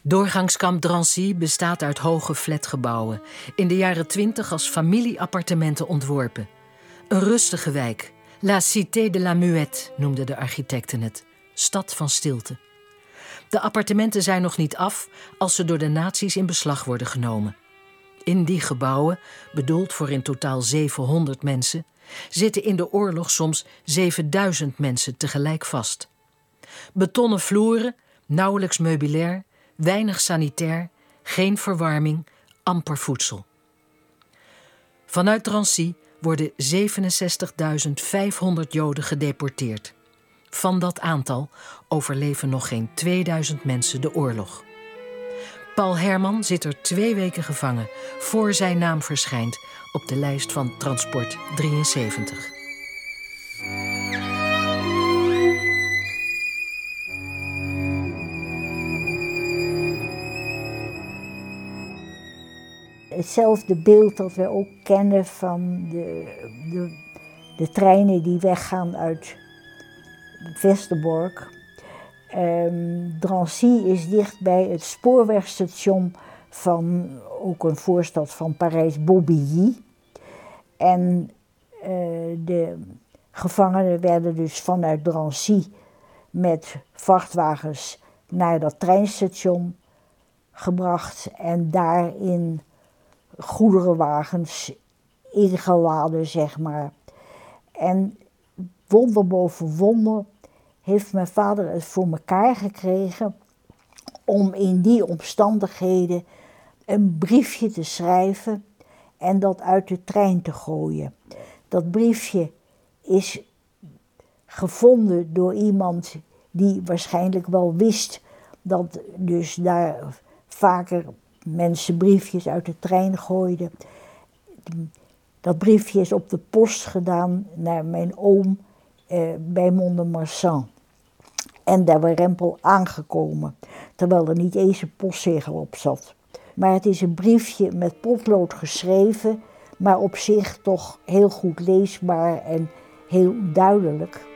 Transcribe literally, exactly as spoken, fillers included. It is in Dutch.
Doorgangskamp Drancy bestaat uit hoge flatgebouwen, in de jaren twintig als familieappartementen ontworpen. Een rustige wijk, La Cité de la Muette noemden de architecten het, stad van stilte. De appartementen zijn nog niet af als ze door de nazi's in beslag worden genomen. In die gebouwen, bedoeld voor in totaal zevenhonderd mensen, zitten in de oorlog soms zevenduizend mensen tegelijk vast. Betonnen vloeren, nauwelijks meubilair, weinig sanitair, geen verwarming, amper voedsel. Vanuit Drancy worden zevenenzestigduizend vijfhonderd Joden gedeporteerd. Van dat aantal overleven nog geen tweeduizend mensen de oorlog. Paul Herman zit er twee weken gevangen voor zijn naam verschijnt op de lijst van Transport drieënzeventig. Hetzelfde beeld dat we ook kennen van de, de, de treinen die weggaan uit Westerbork. Um, Drancy is dicht bij het spoorwegstation van ook een voorstad van Parijs, Bobigny. En uh, de gevangenen werden dus vanuit Drancy met vrachtwagens naar dat treinstation gebracht en daar in goederenwagens ingeladen, zeg maar. En wonder boven wonder heeft mijn vader het voor elkaar gekregen om in die omstandigheden een briefje te schrijven en dat uit de trein te gooien. Dat briefje is gevonden door iemand die waarschijnlijk wel wist dat dus daar vaker mensen briefjes uit de trein gooiden. Dat briefje is op de post gedaan naar mijn oom eh, bij Mont-de-Marsan. En daar was Rempel aangekomen, terwijl er niet eens een postzegel op zat. Maar het is een briefje met potlood geschreven, maar op zich toch heel goed leesbaar en heel duidelijk.